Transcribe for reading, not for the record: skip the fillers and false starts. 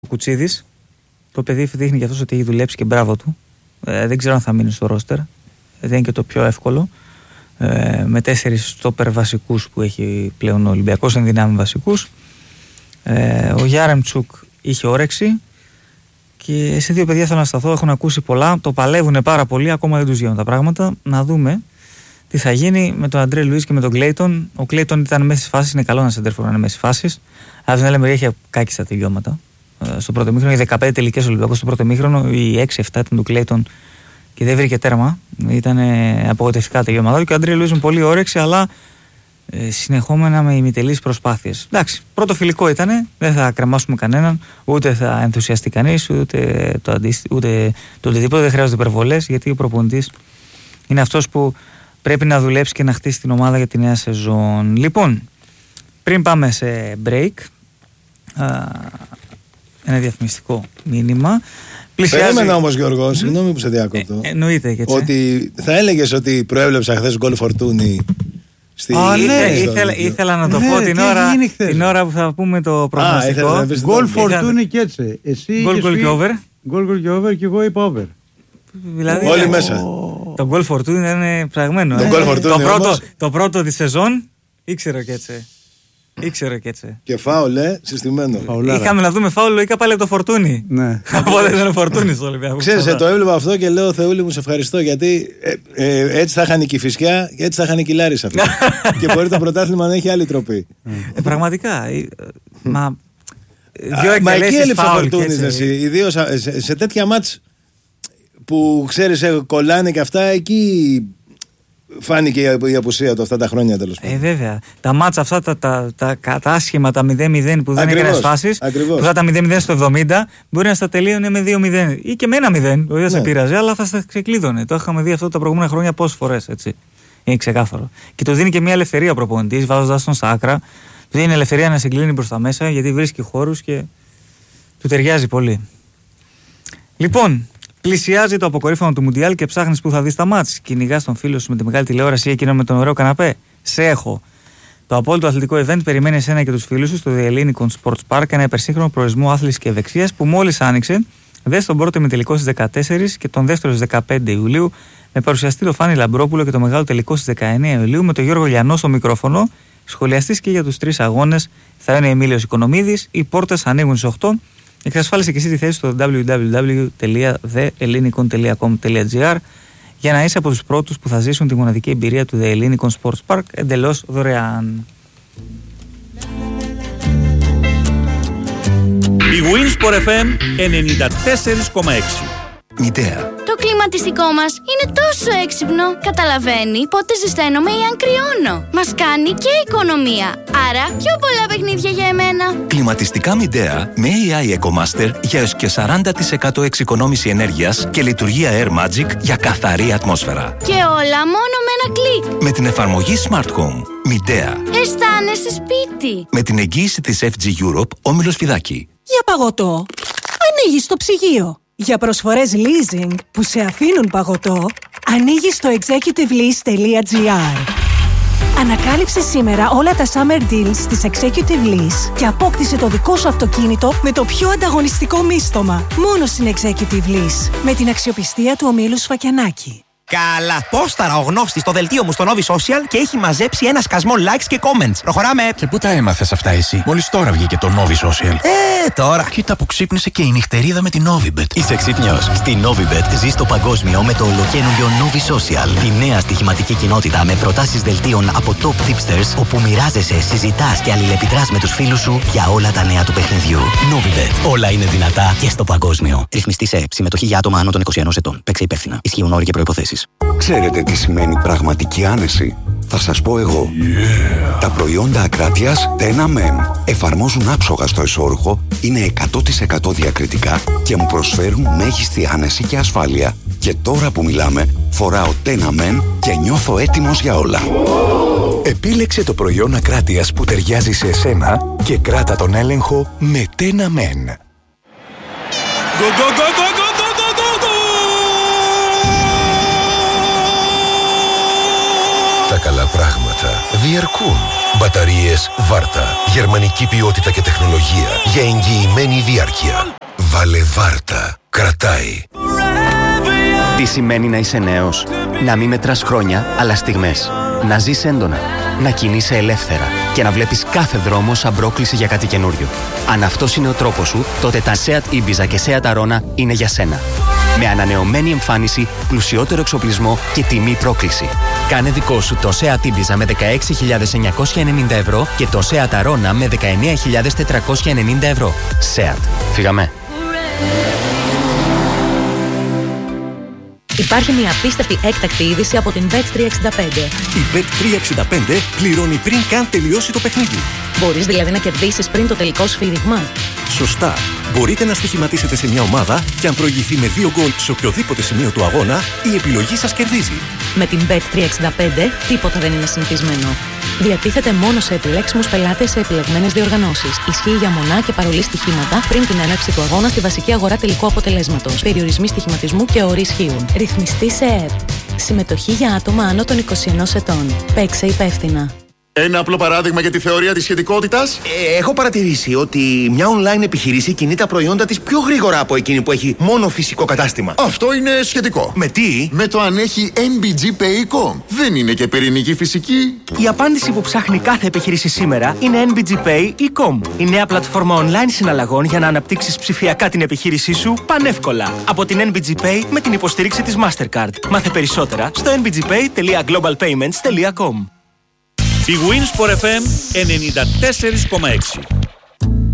Κουτσίδης. Το παιδί δείχνει για αυτό ότι έχει δουλέψει και μπράβο του. Δεν ξέρω αν θα μείνει στο ρόστερ. Δεν είναι και το πιο εύκολο. Με 4 στόπερ βασικούς που έχει πλέον ο Ολυμπιακός, εν δυνάμει βασικούς. Ο Γιάρεμτσουκ είχε όρεξη. Και σε 2 παιδιά θέλω να σταθώ. Έχουν ακούσει πολλά. Το παλεύουν πάρα πολύ. Ακόμα δεν τους γίνουν τα πράγματα. Να δούμε τι θα γίνει με τον Αντρέ Λουίς και με τον Κλέιτον. Ο Κλέιτον ήταν μέσα στις φάσεις. Είναι καλό να σεντερφόρ να είναι μέσα στις φάσεις. Αλλά την άλλη μεριά είχε κάκι στα τελειώματα. Στο πρώτο μήχρονο, οι 15 τελικές Ολυμπιακός στο πρώτο μήχρονο, οι 6-7 ήταν του Κλέιτον και δεν βρήκε τέρμα. Ήταν απογοητευτικά τελειώματα. Και ο Αντρέ Λουίς με πολύ όρεξη, αλλά συνεχόμενα με ημιτελείς προσπάθειες. Εντάξει, πρώτο φιλικό ήτανε, δεν θα κρεμάσουμε κανέναν, ούτε θα ενθουσιαστεί κανείς, ούτε το οτιδήποτε. Δεν χρειάζονται υπερβολές, γιατί ο προπονητής είναι αυτός που πρέπει να δουλέψει και να χτίσει την ομάδα για τη νέα σεζόν. Λοιπόν, πριν πάμε σε break, ένα διαφημιστικό μήνυμα. Περίμενα όμως, Γιώργο, συγγνώμη που σε διακόπτω. Εννοείται και έτσι. Ότι θα έλεγες ότι προέβλεψα χθες γκολ Φορτούνι. Ήθελα να το πω την ώρα που θα πούμε το προγνωστικό. Γκολ Φορτούνι και έτσι. Γκολ και over. Γκολ και over και εγώ είπα over. Δηλαδή, όλοι μέσα. Το γκολ Φορτούνι είναι πραγμένο. Το πρώτο της σεζόν ήξερα και έτσι. Και φάουλ, συστημένο. Είχαμε να δούμε φάουλ, λογικά πάλι από το Φορτούνι. Ναι. Από δεν ήταν Φορτούνι στο Ολυμπιακό. Ξέρεις, το έβλεπα αυτό και λέω, Θεούλη μου, σε ευχαριστώ, γιατί έτσι θα είχαν η Κηφισιά και έτσι θα είχαν η Κιλάρισα. Και μπορεί το πρωτάθλημα να έχει άλλη τροπή. Πραγματικά. Μα εκεί έλειψε ο Φορτούνις, ιδίως σε τέτοια μάτς που ξέρεις κολλάνε και αυτά, εκεί φάνηκε η απουσία του αυτά τα χρόνια, τέλος πάντων. Βέβαια. Τα μάτσα αυτά, τα άσχημα, τα 0-0 που δεν έκανες φάσεις, που θα τα 0-0 στο 70, μπορεί να στα τελείωνε με 2-0 ή και με 1-0. Δεν σε πειράζει, αλλά θα στα ξεκλείδωνε. Το είχαμε δει αυτό τα προηγούμενα χρόνια πόσες φορές, έτσι. Είναι ξεκάθαρο. Και του δίνει και μια ελευθερία ο προπονητής, βάζοντας τον στα άκρα. Του δίνει ελευθερία να σε κλείνει προς τα μέσα, γιατί βρίσκει χώρους και του ταιριάζει πολύ. Λοιπόν. Πλησιάζει το αποκορύφωμα του Μουντιάλ και ψάχνεις που θα δεις τα μάτς. Κυνηγάς τον φίλο σου με τη μεγάλη τηλεόραση ή εκείνο με τον ωραίο καναπέ. Σε έχω. Το απόλυτο αθλητικό event περιμένει εσένα και τους φίλους σου στο The Ellinikon Sports Park, ένα υπερσύγχρονο προορισμό άθλησης και ευεξίας που μόλις άνοιξε. Δες τον πρώτο ημιτελικό στις 14 και τον δεύτερο στις 15 Ιουλίου, με παρουσιαστή το Φάνη Λαμπρόπουλο και το μεγάλο τελικό στις 19 Ιουλίου με τον Γιώργο Λιανό στο μικρόφωνο. Σχολιαστής και για τους 3 αγώνες θα είναι ο Εμίλιος Οικονομίδης. Οι πόρτες ανοίγουν στις 8. Εξασφάλισε και εσύ τη θέση στο www.theellinikon.com.gr για να είσαι από τους πρώτους που θα ζήσουν τη μοναδική εμπειρία του The Ellinikon Sports Park εντελώς δωρεάν. Η Winsport FM 94,6. Μητέα. Το κλιματιστικό μας είναι τόσο έξυπνο. Καταλαβαίνει πότε ζεσταίνομαι ή αν κρυώνω. Μας κάνει και οικονομία. Άρα πιο πολλά παιχνίδια για εμένα. Κλιματιστικά Μητέα με AI EcoMaster για έως και 40% εξοικονόμηση ενέργειας και λειτουργία Air Magic για καθαρή ατμόσφαιρα. Και όλα μόνο με ένα κλικ. Με την εφαρμογή Smart Home. Μητέα. Αισθάνεσαι σπίτι. Με την εγγύηση της FG Europe, Όμιλος Φιδάκη. Για παγωτό. Ανοίγεις το ψυγείο. Για προσφορές leasing που σε αφήνουν παγωτό, ανοίγεις στο executivelease.gr. Ανακάλυψε σήμερα όλα τα summer deals της Executive Lease και απόκτησε το δικό σου αυτοκίνητο με το πιο ανταγωνιστικό μίστομα. Μόνο στην Executive Lease. Με την αξιοπιστία του ομίλου Σφακιανάκη. Καλά! Πόσταρα ο γνώστης στο δελτίο μου στο Novi Social και έχει μαζέψει ένα σκασμό likes και comments. Προχωράμε! Και πού τα έμαθες αυτά εσύ? Μόλις τώρα βγήκε το Novi Social. Τώρα! Κοίτα που ξύπνησε και η νυχτερίδα με την Novibet. Είσαι ξύπνιος. Στη Novibet ζεις το παγκόσμιο με το ολοκαίνουργιο Novi Social. Τη νέα στοιχηματική κοινότητα με προτάσεις δελτίων από top tipsters, όπου μοιράζεσαι, συζητάς και αλληλεπιδράς με τους φίλους σου για όλα τα νέα του παιχνιδιού. Novibet. Όλα είναι δυνατά και στο παγκόσμιο. Ρυθμιστή σε συμμετοχή για άτομα άνω των 21 ετών. Παίξε υπεύθυνα. Ισχύουν όροι και προϋποθέσεις. Ξέρετε τι σημαίνει πραγματική άνεση? Θα σας πω εγώ. Τα προϊόντα ακράτειας Tena Men εφαρμόζουν άψογα στο εσώρουχο, είναι 100% διακριτικά και μου προσφέρουν μέγιστη άνεση και ασφάλεια. Και τώρα που μιλάμε, φοράω Tena Men και νιώθω έτοιμος για όλα. Επίλεξε το προϊόν ακράτειας που ταιριάζει σε εσένα και κράτα τον έλεγχο με Tena Men. Τα καλά πράγματα διαρκούν. Μπαταρίες Βάρτα. Γερμανική ποιότητα και τεχνολογία για εγγυημένη διάρκεια. Βάλε Βάρτα. Κρατάει. Τι σημαίνει να είσαι νέος? Να μην μετράς χρόνια, αλλά στιγμές. Να ζεις έντονα. Να κινείσαι ελεύθερα. Και να βλέπεις κάθε δρόμο σαν πρόκληση για κάτι καινούριο. Αν αυτός είναι ο τρόπος σου, τότε τα Seat Ibiza και Seat Arona είναι για σένα. Με ανανεωμένη εμφάνιση, πλουσιότερο εξοπλισμό και τιμή πρόκληση. Κάνε δικό σου το Seat Ibiza με 16.990 ευρώ και το Seat Arona με 19.490 ευρώ. Seat. Φύγαμε. Υπάρχει μια απίστευτη έκτακτη είδηση από την Bet365. Η Bet365 πληρώνει πριν καν τελειώσει το παιχνίδι. Μπορείς δηλαδή να κερδίσεις πριν το τελικό σφύριγμα. Σωστά. Μπορείτε να στοιχηματίσετε σε μια ομάδα και αν προηγηθεί με 2 γκολ σε οποιοδήποτε σημείο του αγώνα, η επιλογή σας κερδίζει. Με την Bet365 τίποτα δεν είναι συνηθισμένο. Διατίθεται μόνο σε επιλέξιμους πελάτες σε επιλεγμένες διοργανώσεις. Ισχύει για μονά και παρολί στοιχήματα πριν την έναρξη του αγώνα στη βασική αγορά τελικού αποτελέσματος. Περιορισμοί στοιχηματισμού και όροι ισχύουν. Ρυθμιστή σε ΕΕΠ. Συμμετοχή για άτομα άνω των 21 ετών. Παίξε υπεύθυνα. Ένα απλό παράδειγμα για τη θεωρία της σχετικότητας. Έχω παρατηρήσει ότι μια online επιχείρηση κινεί τα προϊόντα της πιο γρήγορα από εκείνη που έχει μόνο φυσικό κατάστημα. Αυτό είναι σχετικό. Με τι? Με το αν έχει NBG Pay.com. Δεν είναι και πυρηνική φυσική. Η απάντηση που ψάχνει κάθε επιχείρηση σήμερα είναι NBG Pay.com. Η νέα πλατφόρμα online συναλλαγών για να αναπτύξεις ψηφιακά την επιχείρησή σου πανεύκολα. Από την NBG Pay με την υποστήριξη της Mastercard. Μάθε περισσότερα στο nbgpay.globalpayments.com. Η Winsport FM 94,6.